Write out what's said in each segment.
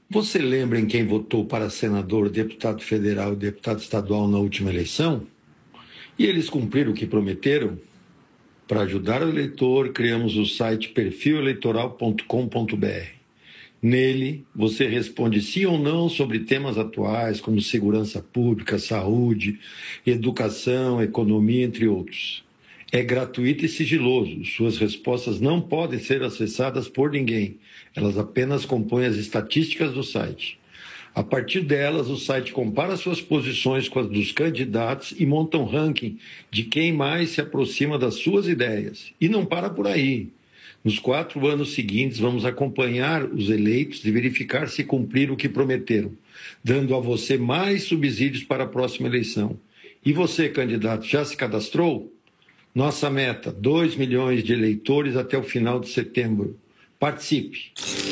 Você lembra em quem votou para senador, deputado federal e deputado estadual na última eleição? E eles cumpriram o que prometeram? Para ajudar o eleitor, criamos o site perfileleitoral.com.br. Nele, você responde sim ou não sobre temas atuais como segurança pública, saúde, educação, economia, entre outros. É gratuito e sigiloso. Suas respostas não podem ser acessadas por ninguém. Elas apenas compõem as estatísticas do site. A partir delas, o site compara suas posições com as dos candidatos e monta um ranking de quem mais se aproxima das suas ideias. E não para por aí. Nos 4 anos seguintes, vamos acompanhar os eleitos e verificar se cumpriram o que prometeram, dando a você mais subsídios para a próxima eleição. E você, candidato, já se cadastrou? Nossa meta, 2 milhões de eleitores até o final de setembro. Participe!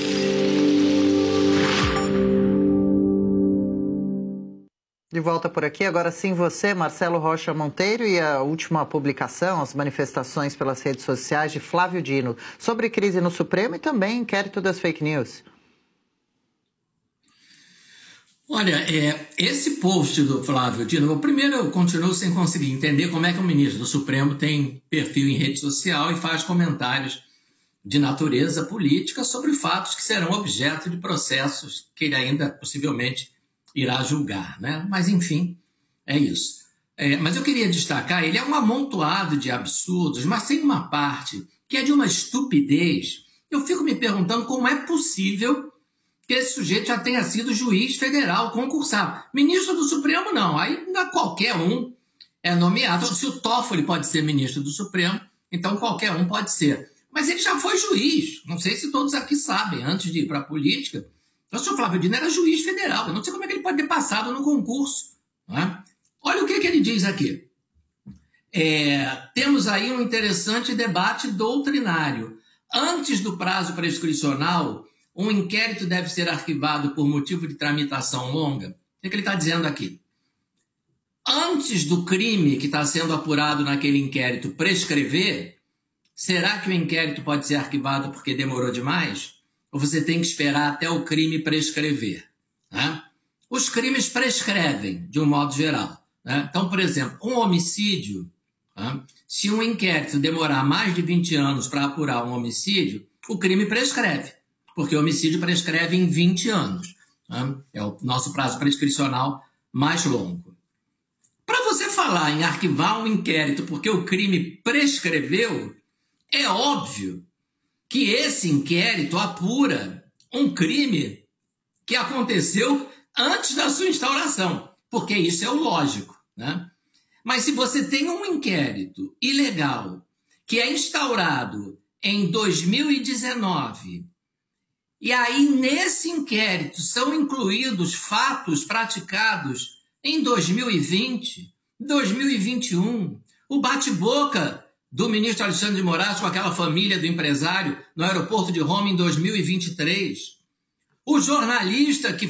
De volta por aqui, agora sim você, Marcelo Rocha Monteiro, e a última publicação, as manifestações pelas redes sociais de Flávio Dino, sobre crise no Supremo e também inquérito das fake news. Olha, esse post do Flávio Dino, primeiro eu continuo sem conseguir entender como é que o ministro do Supremo tem perfil em rede social e faz comentários de natureza política sobre fatos que serão objeto de processos que ele ainda possivelmente irá julgar, né? Mas, enfim, é isso. Mas eu queria destacar, ele é um amontoado de absurdos, mas tem uma parte que é de uma estupidez. Eu fico me perguntando como é possível que esse sujeito já tenha sido juiz federal concursado. Ministro do Supremo, não. Aí qualquer um é nomeado. Se o Toffoli pode ser ministro do Supremo, então qualquer um pode ser. Mas ele já foi juiz. Não sei se todos aqui sabem, antes de ir para a política. O senhor Flávio Dino era juiz federal. Eu não sei como é que ele pode ter passado no concurso. Né? Olha o que ele diz aqui. Temos aí um interessante debate doutrinário. Antes do prazo prescricional, um inquérito deve ser arquivado por motivo de tramitação longa. O que ele está dizendo aqui? Antes do crime que está sendo apurado naquele inquérito prescrever, será que o inquérito pode ser arquivado porque demorou demais? Ou você tem que esperar até o crime prescrever? Né? Os crimes prescrevem, de um modo geral. Né? Então, por exemplo, um homicídio, né? Se um inquérito demorar mais de 20 anos para apurar um homicídio, o crime prescreve, porque o homicídio prescreve em 20 anos. Né? É o nosso prazo prescricional mais longo. Para você falar em arquivar um inquérito porque o crime prescreveu, é óbvio que esse inquérito apura um crime que aconteceu antes da sua instauração, porque isso é o lógico, né? Mas se você tem um inquérito ilegal que é instaurado em 2019, e aí nesse inquérito são incluídos fatos praticados em 2020, 2021, o bate-boca do ministro Alexandre de Moraes com aquela família do empresário no aeroporto de Roma em 2023, o jornalista que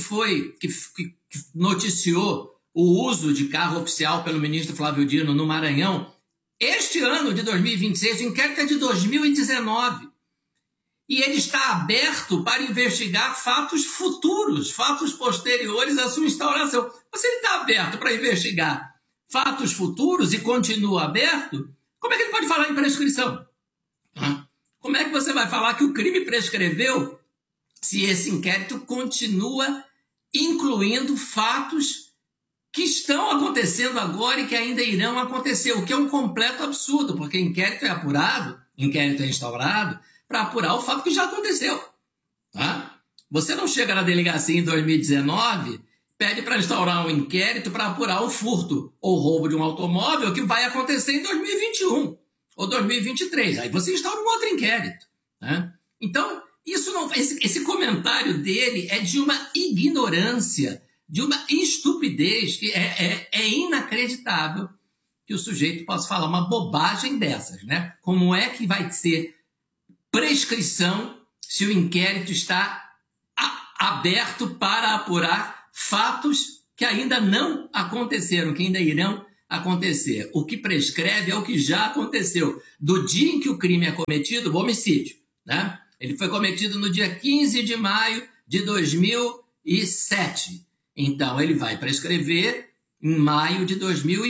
noticiou o uso de carro oficial pelo ministro Flávio Dino no Maranhão, este ano de 2026, o inquérito é de 2019, e ele está aberto para investigar fatos futuros, fatos posteriores à sua instauração. Se ele está aberto para investigar fatos futuros e continua aberto, como é que ele pode falar em prescrição? Como é que você vai falar que o crime prescreveu se esse inquérito continua incluindo fatos que estão acontecendo agora e que ainda irão acontecer, o que é um completo absurdo, porque inquérito é apurado, inquérito é instaurado para apurar o fato que já aconteceu. Tá? Você não chega na delegacia em 2019, pede para instaurar um inquérito para apurar o furto ou roubo de um automóvel que vai acontecer em 2021 ou 2023. Aí você instaura um outro inquérito. Né? Então, esse comentário dele é de uma ignorância, de uma estupidez que é inacreditável que o sujeito possa falar uma bobagem dessas. Né? Como é que vai ser prescrição se o inquérito está aberto para apurar fatos que ainda não aconteceram, que ainda irão acontecer? O que prescreve é o que já aconteceu. Do dia em que o crime é cometido, o homicídio, né? Ele foi cometido no dia 15 de maio de 2019. 2007. Então, ele vai prescrever em maio de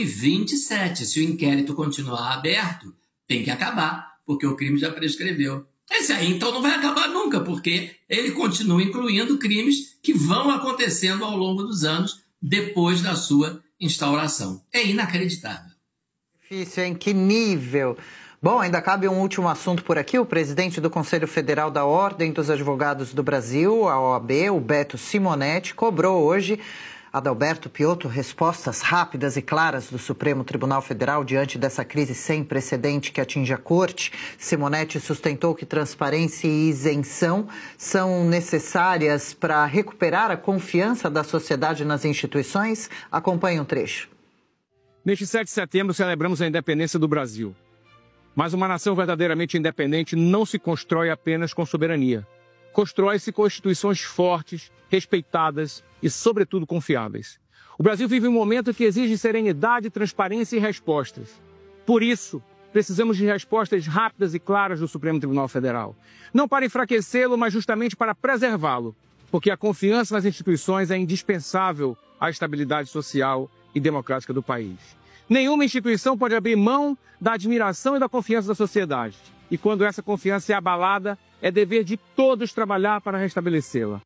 2027. Se o inquérito continuar aberto, tem que acabar, porque o crime já prescreveu. Esse aí, então, não vai acabar nunca, porque ele continua incluindo crimes que vão acontecendo ao longo dos anos depois da sua instauração. É inacreditável. Difícil, hein? Que nível! Bom, ainda cabe um último assunto por aqui. O presidente do Conselho Federal da Ordem dos Advogados do Brasil, a OAB, o Beto Simonetti, cobrou hoje, Adalberto Piotto, respostas rápidas e claras do Supremo Tribunal Federal diante dessa crise sem precedente que atinge a Corte. Simonetti sustentou que transparência e isenção são necessárias para recuperar a confiança da sociedade nas instituições. Acompanhe um trecho. Neste 7 de setembro celebramos a independência do Brasil. Mas uma nação verdadeiramente independente não se constrói apenas com soberania. Constrói-se com instituições fortes, respeitadas e, sobretudo, confiáveis. O Brasil vive um momento que exige serenidade, transparência e respostas. Por isso, precisamos de respostas rápidas e claras do Supremo Tribunal Federal. Não para enfraquecê-lo, mas justamente para preservá-lo. Porque a confiança nas instituições é indispensável à estabilidade social e democrática do país. Nenhuma instituição pode abrir mão da admiração e da confiança da sociedade. E quando essa confiança é abalada, é dever de todos trabalhar para restabelecê-la.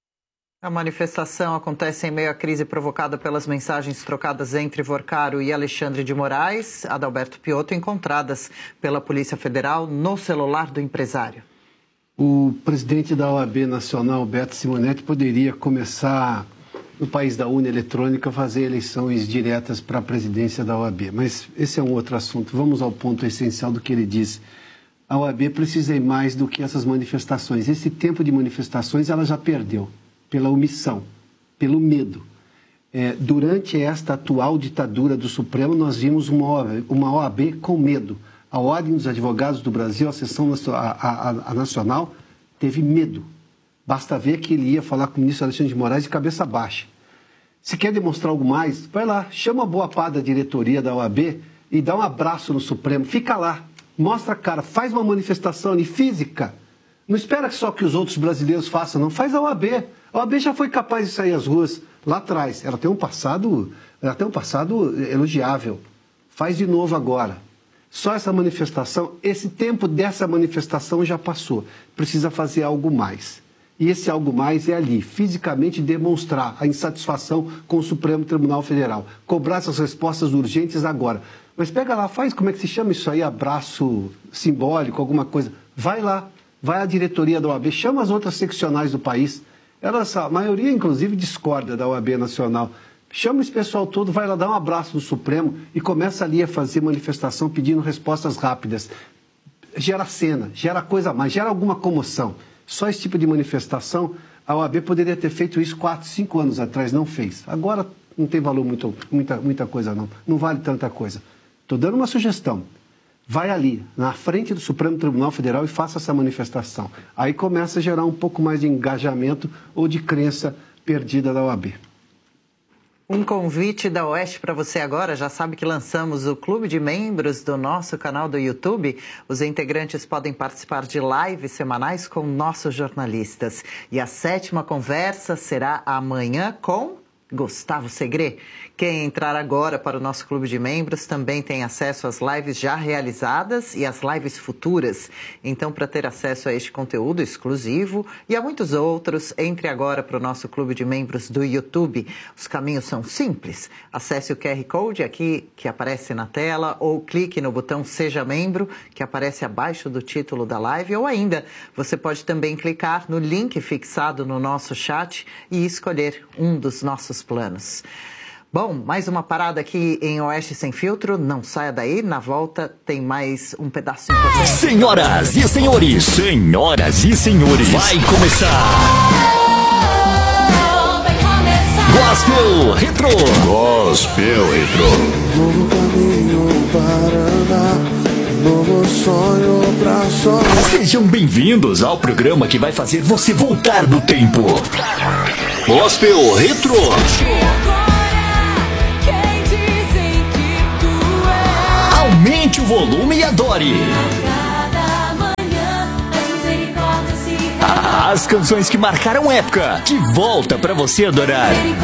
A manifestação acontece em meio à crise provocada pelas mensagens trocadas entre Vorcaro e Alexandre de Moraes, Adalberto Piotto, encontradas pela Polícia Federal no celular do empresário. O presidente da OAB Nacional, Beto Simonetti, poderia começar, no país da urna eletrônica, fazer eleições diretas para a presidência da OAB. Mas esse é um outro assunto. Vamos ao ponto essencial do que ele disse. A OAB precisa ir mais do que essas manifestações. Esse tempo de manifestações ela já perdeu, pela omissão, pelo medo. Durante esta atual ditadura do Supremo, nós vimos uma OAB com medo. A Ordem dos Advogados do Brasil, a seção a nacional, teve medo. Basta ver que ele ia falar com o ministro Alexandre de Moraes de cabeça baixa. Se quer demonstrar algo mais, vai lá, chama a boa parte da diretoria da OAB e dá um abraço no Supremo. Fica lá, mostra a cara, faz uma manifestação ali física. Não espera só que os outros brasileiros façam, não. Faz a OAB. A OAB já foi capaz de sair às ruas lá atrás. Ela tem um passado elogiável. Faz de novo agora. Só essa manifestação, esse tempo dessa manifestação já passou. Precisa fazer algo mais. E esse algo mais é ali, fisicamente demonstrar a insatisfação com o Supremo Tribunal Federal. Cobrar essas respostas urgentes agora. Mas pega lá, faz, como é que se chama isso aí? Abraço simbólico, alguma coisa. Vai lá, vai à diretoria da OAB, chama as outras seccionais do país. A maioria, inclusive, discorda da OAB Nacional. Chama esse pessoal todo, vai lá dar um abraço no Supremo e começa ali a fazer manifestação pedindo respostas rápidas. Gera cena, gera coisa a mais, gera alguma comoção. Só esse tipo de manifestação, a OAB poderia ter feito isso 4, 5 anos atrás, não fez. Agora não tem valor muita coisa não, não vale tanta coisa. Estou dando uma sugestão. Vai ali, na frente do Supremo Tribunal Federal e faça essa manifestação. Aí começa a gerar um pouco mais de engajamento ou de crença perdida da OAB. Um convite da Oeste para você agora. Já sabe que lançamos o clube de membros do nosso canal do YouTube. Os integrantes podem participar de lives semanais com nossos jornalistas. E a 7ª conversa será amanhã com Gustavo Segre. Quem entrar agora para o nosso clube de membros também tem acesso às lives já realizadas e às lives futuras. Então, para ter acesso a este conteúdo exclusivo e a muitos outros, entre agora para o nosso clube de membros do YouTube. Os caminhos são simples. Acesse o QR Code aqui que aparece na tela ou clique no botão Seja Membro, que aparece abaixo do título da live. Ou ainda, você pode também clicar no link fixado no nosso chat e escolher um dos nossos planos. Bom, mais uma parada aqui em Oeste Sem Filtro. Não saia daí, na volta tem mais um pedaço importante. Senhoras e senhores, vai começar. Gospel Retro. Gospel Retro. Novo caminho para andar, novo sonho pra sonhar. Sejam bem-vindos ao programa que vai fazer você voltar no tempo. Gospel Retro. Aumente o volume e adore. As canções que marcaram época, de volta pra você adorar.